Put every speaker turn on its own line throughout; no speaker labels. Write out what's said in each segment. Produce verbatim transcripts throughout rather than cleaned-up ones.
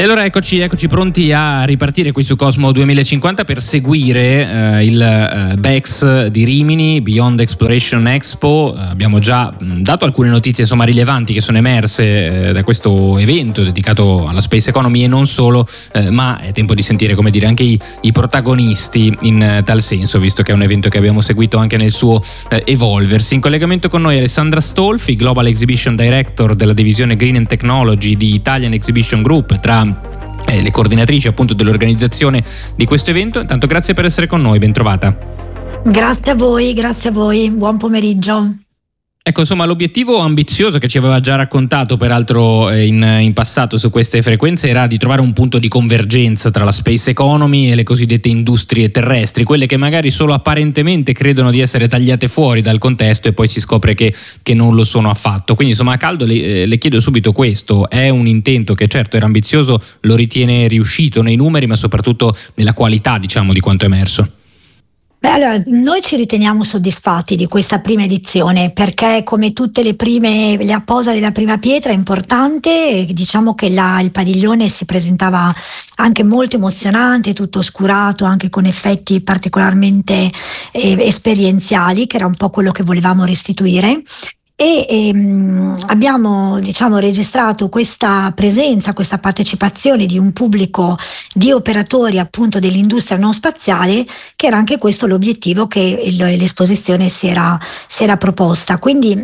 E allora eccoci, eccoci pronti a ripartire qui su Cosmo duemilacinquanta per seguire eh, il eh, B E X di Rimini, Beyond Exploration Expo. Eh, abbiamo già mh, dato alcune notizie insomma rilevanti che sono emerse eh, da questo evento dedicato alla space economy e non solo, eh, ma è tempo di sentire, come dire, anche i, i protagonisti in eh, tal senso, visto che è un evento che abbiamo seguito anche nel suo eh, evolversi. In collegamento con noi Alessandra Stolfi, Global Exhibition Director della divisione Green and Technology di Italian Exhibition Group, tra Eh, le coordinatrici appunto dell'organizzazione di questo evento. Intanto grazie per essere con noi, ben trovata.
Grazie a voi, grazie a voi, buon pomeriggio.
Ecco, insomma, l'obiettivo ambizioso che ci aveva già raccontato peraltro in, in passato su queste frequenze era di trovare un punto di convergenza tra la space economy e le cosiddette industrie terrestri, quelle che magari solo apparentemente credono di essere tagliate fuori dal contesto e poi si scopre che, che non lo sono affatto. Quindi insomma a caldo le, le chiedo subito questo: è un intento che certo era ambizioso, lo ritiene riuscito nei numeri ma soprattutto nella qualità, diciamo, di quanto è emerso?
Beh, allora, noi ci riteniamo soddisfatti di questa prima edizione perché, come tutte le prime, la posa della prima pietra è importante. Diciamo che la, il padiglione si presentava anche molto emozionante, tutto oscurato, anche con effetti particolarmente eh, esperienziali, che era un po' quello che volevamo restituire. E ehm, abbiamo diciamo registrato questa presenza, questa partecipazione di un pubblico di operatori appunto dell'industria non spaziale, che era anche questo l'obiettivo che il, l'esposizione si era, si era proposta. Quindi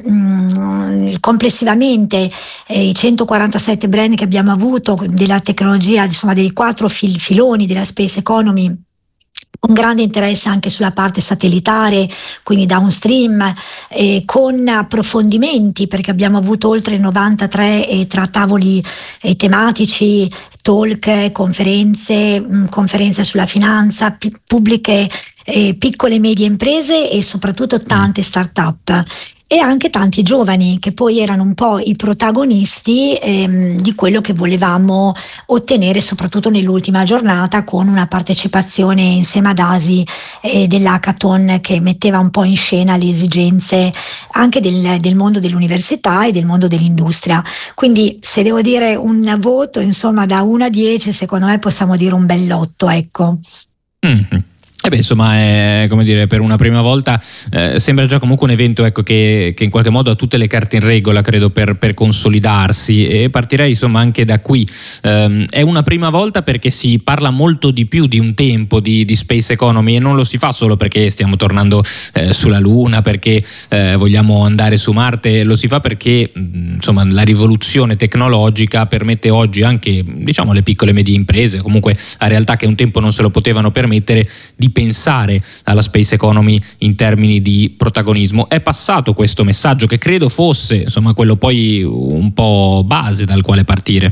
mh, complessivamente eh, i centoquarantasette brand che abbiamo avuto della tecnologia, insomma dei quattro fil- filoni della space economy, con grande interesse anche sulla parte satellitare, quindi downstream, eh, con approfondimenti, perché abbiamo avuto oltre novantatré eh, tra tavoli eh, tematici, talk, conferenze, mh, conferenze sulla finanza, p- pubbliche, eh, piccole e medie imprese e soprattutto tante start-up. E anche tanti giovani che poi erano un po' i protagonisti ehm, di quello che volevamo ottenere, soprattutto nell'ultima giornata, con una partecipazione insieme ad Asi eh, dell'hackathon che metteva un po' in scena le esigenze anche del, del mondo dell'università e del mondo dell'industria. Quindi, se devo dire un voto, insomma, da uno a dieci, secondo me possiamo dire un bell'otto, ecco.
Mm-hmm. E eh beh, insomma, è, come dire, per una prima volta eh, sembra già comunque un evento, ecco, che, che in qualche modo ha tutte le carte in regola, credo, per, per consolidarsi, e partirei insomma anche da qui. Um, è una prima volta perché si parla molto di più di un tempo di, di space economy, e non lo si fa solo perché stiamo tornando eh, sulla Luna, perché eh, vogliamo andare su Marte, lo si fa perché mh, insomma la rivoluzione tecnologica permette oggi anche, diciamo, alle piccole e medie imprese, comunque a realtà che un tempo non se lo potevano permettere, di pensare alla space economy in termini di protagonismo. È passato questo messaggio, che credo fosse insomma quello poi un po' base dal quale partire?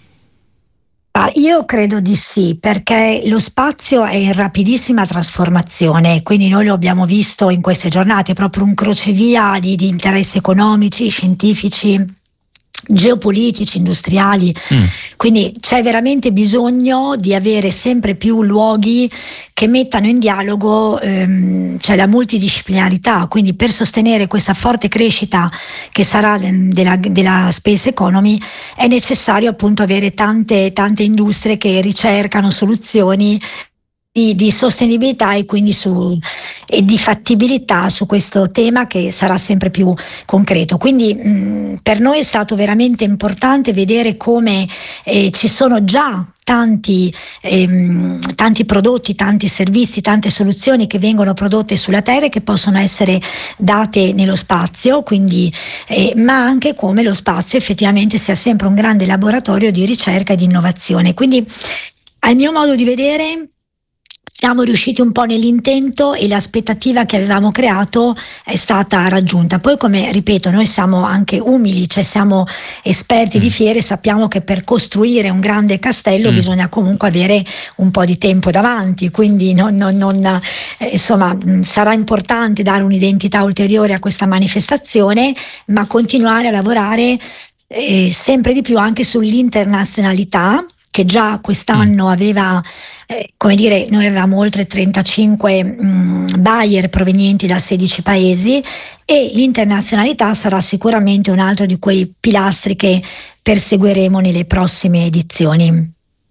Io credo di sì, perché lo spazio è in rapidissima trasformazione, quindi noi lo abbiamo visto in queste giornate, proprio un crocevia di, di interessi economici, scientifici, geopolitici, industriali. Mm. Quindi c'è veramente bisogno di avere sempre più luoghi che mettano in dialogo ehm, cioè la multidisciplinarità. Quindi, per sostenere questa forte crescita che sarà della, della space economy, è necessario appunto avere tante, tante industrie che ricercano soluzioni Di, di sostenibilità e quindi su, e di fattibilità su questo tema, che sarà sempre più concreto. Quindi mh, per noi è stato veramente importante vedere come eh, ci sono già tanti, ehm, tanti prodotti, tanti servizi, tante soluzioni che vengono prodotte sulla Terra e che possono essere date nello spazio, quindi, eh, ma anche come lo spazio effettivamente sia sempre un grande laboratorio di ricerca e di innovazione. Quindi, al mio modo di vedere, siamo riusciti un po' nell'intento e l'aspettativa che avevamo creato è stata raggiunta. Poi, come ripeto, noi siamo anche umili, cioè siamo esperti mm. di fiere, sappiamo che per costruire un grande castello mm. bisogna comunque avere un po' di tempo davanti, quindi non, non, non, eh, insomma sarà importante dare un'identità ulteriore a questa manifestazione, ma continuare a lavorare eh, sempre di più anche sull'internazionalità, che già quest'anno aveva, eh, come dire, noi avevamo oltre trentacinque mh, buyer provenienti da sedici paesi, e l'internazionalità sarà sicuramente un altro di quei pilastri che perseguiremo nelle prossime edizioni.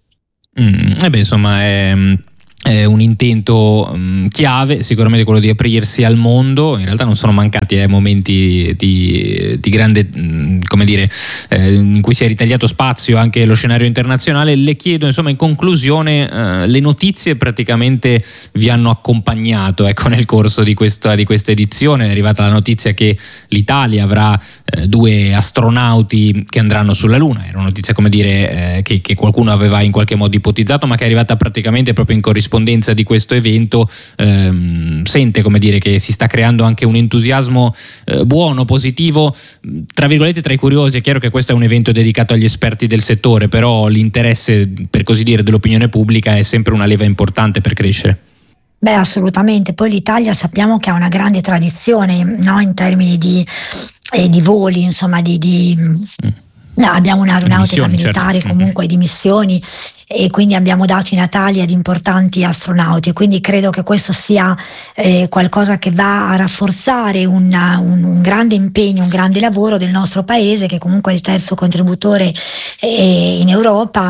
Mm, e beh, insomma, è, è un intento um, chiave, sicuramente quello di aprirsi al mondo. In realtà non sono mancati eh, momenti di, di grande, mh, come dire, eh, in cui si è ritagliato spazio anche lo scenario internazionale. Le chiedo, insomma, in conclusione, eh, le notizie praticamente vi hanno accompagnato, ecco, nel corso di questa, di questa edizione. È arrivata la notizia che l'Italia avrà eh, due astronauti che andranno sulla Luna. Era una notizia, come dire, eh, che, che qualcuno aveva in qualche modo ipotizzato, ma che è arrivata praticamente proprio in corrispondenza di questo evento. Ehm, sente, come dire, che si sta creando anche un entusiasmo eh, buono, positivo, tra virgolette tra i curiosi. È chiaro che questo è un evento dedicato agli esperti del settore, però l'interesse, per così dire, dell'opinione pubblica è sempre una leva importante per crescere.
Beh, assolutamente. Poi l'Italia sappiamo che ha una grande tradizione, no, in termini di, eh, di voli, insomma, di, di mm. No, abbiamo un'aeronautica militare, certo, comunque di missioni, e quindi abbiamo dato in Italia ad importanti astronauti, quindi credo che questo sia eh, qualcosa che va a rafforzare una, un, un grande impegno, un grande lavoro del nostro paese, che comunque è il terzo contributore eh, in Europa,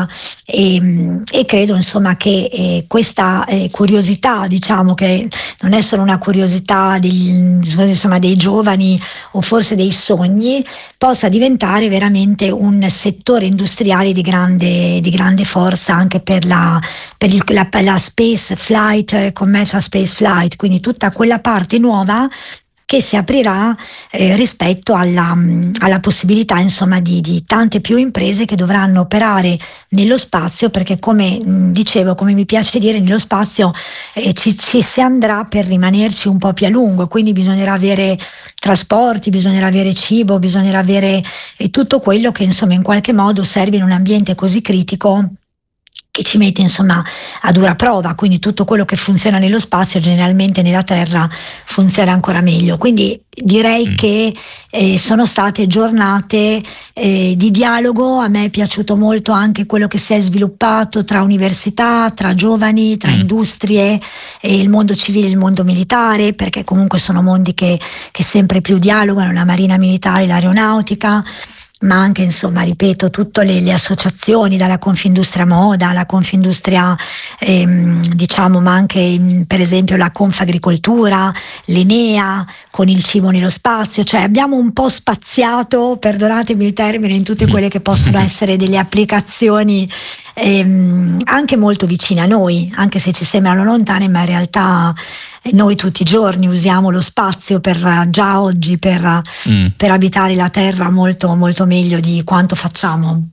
e, e credo insomma che eh, questa eh, curiosità, diciamo che non è solo una curiosità degli, insomma, dei giovani o forse dei sogni, possa diventare veramente un settore industriale di grande, di grande forza anche per la, per il, la, la space flight, commercial space flight, quindi tutta quella parte nuova che si aprirà eh, rispetto alla, alla possibilità, insomma, di, di tante più imprese che dovranno operare nello spazio, perché come mh, dicevo, come mi piace dire, nello spazio eh, ci, ci si andrà per rimanerci un po' più a lungo, quindi bisognerà avere trasporti, bisognerà avere cibo, bisognerà avere eh, tutto quello che insomma in qualche modo serve in un ambiente così critico, che ci mette insomma a dura prova, quindi tutto quello che funziona nello spazio generalmente nella Terra funziona ancora meglio. Quindi direi mm. che eh, sono state giornate eh, di dialogo. A me è piaciuto molto anche quello che si è sviluppato tra università, tra giovani, tra mm. industrie, e il mondo civile e il mondo militare, perché comunque sono mondi che, che sempre più dialogano, la marina militare, l'aeronautica, ma anche, insomma, ripeto, tutte le, le associazioni, dalla Confindustria Moda alla Confindustria ehm, diciamo, ma anche per esempio la Confagricoltura, l'Enea con il cibo nello spazio, cioè abbiamo un po' spaziato, perdonatemi il termine, in tutte quelle che possono essere delle applicazioni ehm, anche molto vicine a noi, anche se ci sembrano lontane, ma in realtà noi tutti i giorni usiamo lo spazio per, già oggi per, mm. per abitare la Terra molto, molto meglio di quanto facciamo.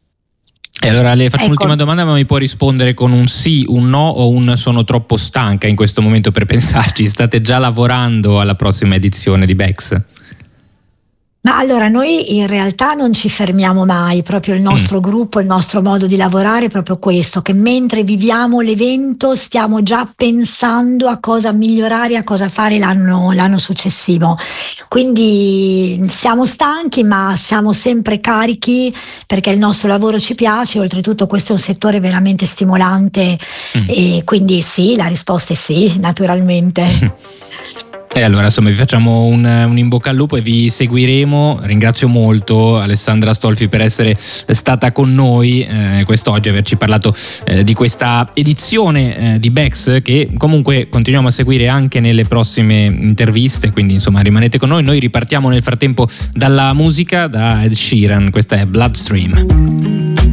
E allora le faccio ecco. un'ultima domanda, ma mi può rispondere con un sì, un no o un sono troppo stanca in questo momento per pensarci? State già lavorando alla prossima edizione di Bex?
Ma allora noi in realtà non ci fermiamo mai, proprio il nostro mm. gruppo, il nostro modo di lavorare è proprio questo, che mentre viviamo l'evento stiamo già pensando a cosa migliorare, a cosa fare l'anno, l'anno successivo. Quindi siamo stanchi, ma siamo sempre carichi perché il nostro lavoro ci piace, oltretutto questo è un settore veramente stimolante mm. e quindi sì, la risposta è sì, naturalmente.
E allora insomma vi facciamo un, un in bocca al lupo e vi seguiremo. Ringrazio molto Alessandra Stolfi per essere stata con noi eh, quest'oggi, averci parlato eh, di questa edizione eh, di Bex, che comunque continuiamo a seguire anche nelle prossime interviste, quindi insomma rimanete con noi. Noi ripartiamo nel frattempo dalla musica, da Ed Sheeran, questa è Bloodstream.